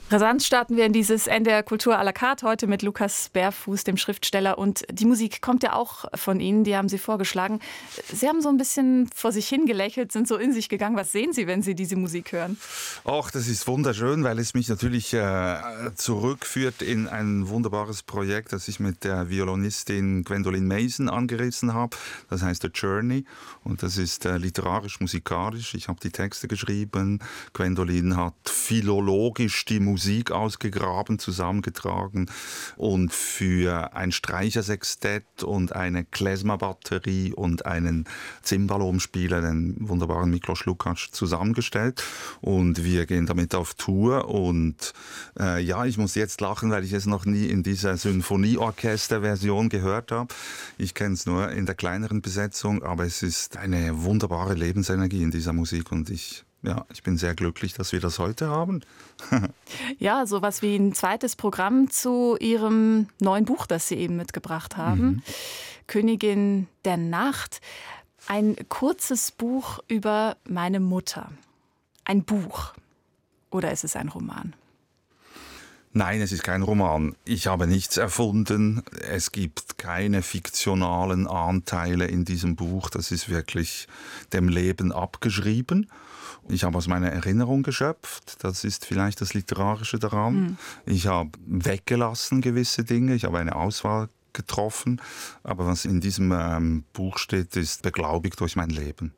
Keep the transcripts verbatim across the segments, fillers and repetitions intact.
Rasant starten wir in dieses N D R Kultur à la carte heute mit Lukas Berfuß, dem Schriftsteller. Und die Musik kommt ja auch von Ihnen, die haben Sie vorgeschlagen. Sie haben so ein bisschen vor sich hingelächelt, sind so in sich gegangen. Was sehen Sie, wenn Sie diese Musik hören? Ach, das ist wunderschön, weil es mich natürlich äh, zurückführt in ein wunderbares Projekt, das ich mit der Violinistin Gwendoline Mason angerissen habe. Das heißt The Journey und das ist äh, literarisch-musikalisch. Ich habe die Texte geschrieben. Gwendoline hat philologisch die Musik Musik ausgegraben, zusammengetragen und für ein Streichersextett und eine Klezmer-Batterie und einen Cimbalom-Spieler, den wunderbaren Miklos Lukács, zusammengestellt. Und wir gehen damit auf Tour. Und äh, ja, ich muss jetzt lachen, weil ich es noch nie in dieser Symphonieorchester-Version gehört habe. Ich kenne es nur in der kleineren Besetzung, aber es ist eine wunderbare Lebensenergie in dieser Musik und ich Ja, ich bin sehr glücklich, dass wir das heute haben. Ja, sowas wie ein zweites Programm zu Ihrem neuen Buch, das Sie eben mitgebracht haben. Mhm. Königin der Nacht. Ein kurzes Buch über meine Mutter. Ein Buch. Oder ist es ein Roman? Nein, es ist kein Roman. Ich habe nichts erfunden. Es gibt keine fiktionalen Anteile in diesem Buch. Das ist wirklich dem Leben abgeschrieben. Ich habe aus meiner Erinnerung geschöpft. Das ist vielleicht das Literarische daran. Mhm. Ich habe weggelassen gewisse Dinge. Ich habe eine Auswahl getroffen. Aber was in diesem ähm, Buch steht, ist beglaubigt durch mein Leben.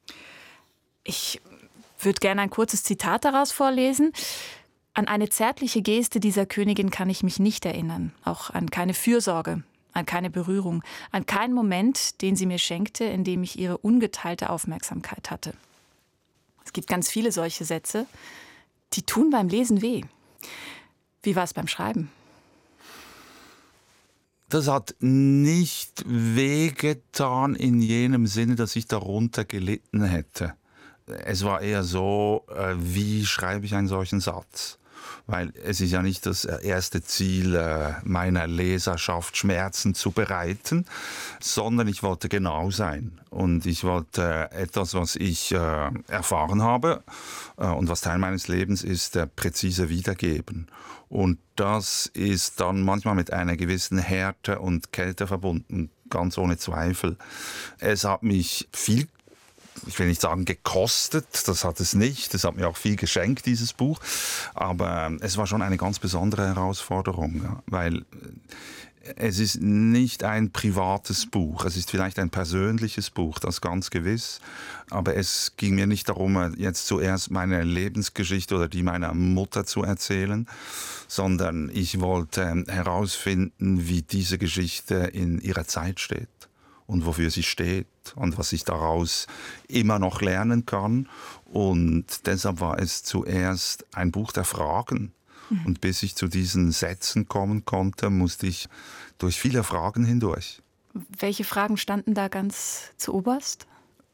Ich würde gerne ein kurzes Zitat daraus vorlesen. An eine zärtliche Geste dieser Königin kann ich mich nicht erinnern. Auch an keine Fürsorge, an keine Berührung, an keinen Moment, den sie mir schenkte, in dem ich ihre ungeteilte Aufmerksamkeit hatte. Es gibt ganz viele solche Sätze, die tun beim Lesen weh. Wie war es beim Schreiben? Das hat nicht wehgetan in jenem Sinne, dass ich darunter gelitten hätte. Es war eher so, äh, wie schreibe ich einen solchen Satz? Weil es ist ja nicht das erste Ziel äh, meiner Leserschaft, Schmerzen zu bereiten, sondern ich wollte genau sein. Und ich wollte äh, etwas, was ich äh, erfahren habe äh, und was Teil meines Lebens ist, äh, präzise wiedergeben. Und das ist dann manchmal mit einer gewissen Härte und Kälte verbunden, ganz ohne Zweifel. Es hat mich viel Ich will nicht sagen gekostet, das hat es nicht. Es hat mir auch viel geschenkt, dieses Buch. Aber es war schon eine ganz besondere Herausforderung, ja, weil es ist nicht ein privates Buch. Es ist vielleicht ein persönliches Buch, das ganz gewiss. Aber es ging mir nicht darum, jetzt zuerst meine Lebensgeschichte oder die meiner Mutter zu erzählen, sondern ich wollte herausfinden, wie diese Geschichte in ihrer Zeit steht. Und wofür sie steht und was ich daraus immer noch lernen kann. Und deshalb war es zuerst ein Buch der Fragen. Mhm. Und bis ich zu diesen Sätzen kommen konnte, musste ich durch viele Fragen hindurch. Welche Fragen standen da ganz zu oberst?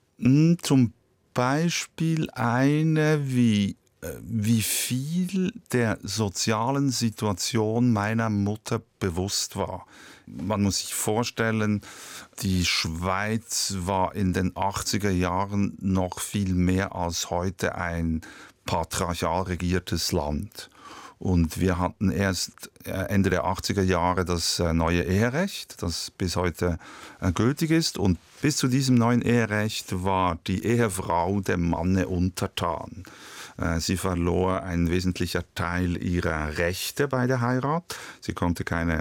Zum Beispiel eine wie wie viel der sozialen Situation meiner Mutter bewusst war. Man muss sich vorstellen, die Schweiz war in den achtziger Jahren noch viel mehr als heute ein patriarchal regiertes Land. Und wir hatten erst Ende der achtziger Jahre das neue Eherecht, das bis heute gültig ist. Und bis zu diesem neuen Eherecht war die Ehefrau dem Manne untertan. Sie verlor einen wesentlichen Teil ihrer Rechte bei der Heirat. Sie konnte keine